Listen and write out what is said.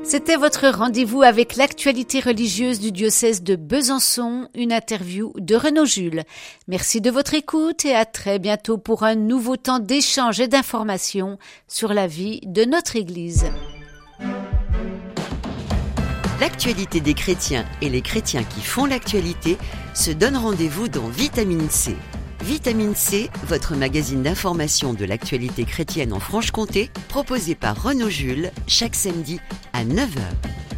C'était votre rendez-vous avec l'actualité religieuse du diocèse de Besançon, une interview de Renaud Jules. Merci de votre écoute et à très bientôt pour un nouveau temps d'échange et d'information sur la vie de notre Église. L'actualité des chrétiens et les chrétiens qui font l'actualité se donnent rendez-vous dans Vitamine C. Vitamine C, votre magazine d'information de l'actualité chrétienne en Franche-Comté, proposé par Renaud Jules, chaque samedi à 9h.